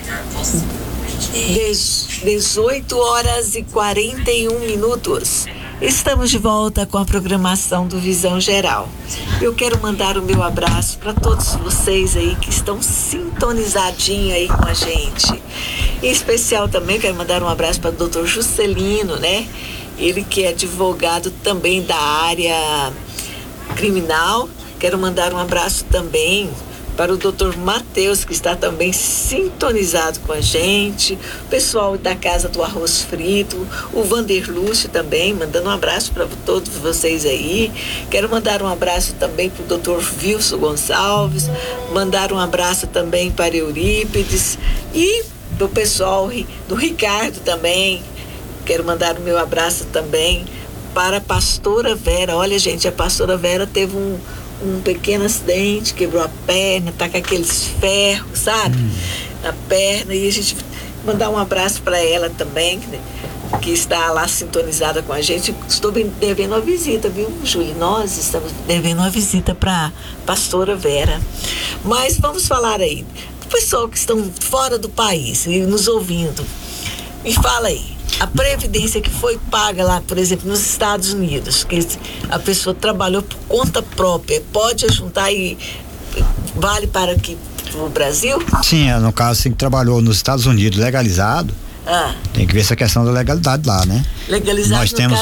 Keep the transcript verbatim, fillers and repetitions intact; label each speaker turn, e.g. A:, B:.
A: dezoito horas e quarenta e um minutos. Estamos de volta com a programação do Visão Geral. Eu quero mandar o meu abraço para todos vocês aí que estão sintonizadinhos aí com a gente. Em especial também quero mandar um abraço para o doutor Juscelino, né? Ele que é advogado também da área criminal. Quero mandar um abraço também para o doutor Matheus, que está também sintonizado com a gente, o pessoal da Casa do Arroz Frito, o Vander Lúcio também, mandando um abraço para todos vocês aí. Quero mandar um abraço também para o doutor Wilson Gonçalves, mandar um abraço também para Eurípides e para o pessoal do Ricardo também. Quero mandar o meu abraço também para a pastora Vera. Olha, gente, a pastora Vera teve um um pequeno acidente, quebrou a perna, tá com aqueles ferros, sabe? Hum. Na perna, e a gente mandar um abraço para ela também, né? Que está lá sintonizada com a gente. Estou devendo uma visita, viu, Júlia? Nós estamos devendo uma visita para pastora Vera. Mas vamos falar aí do pessoal que estão fora do país e nos ouvindo. Me fala aí. A previdência que foi paga lá, por exemplo, nos Estados Unidos, que a pessoa trabalhou por conta própria, pode juntar e vale para aqui para o Brasil?
B: Sim, no caso, assim, que trabalhou nos Estados Unidos legalizado,
A: ah.
B: tem que ver essa questão da legalidade lá, né?
A: Legalizado
B: nós
A: no
B: temos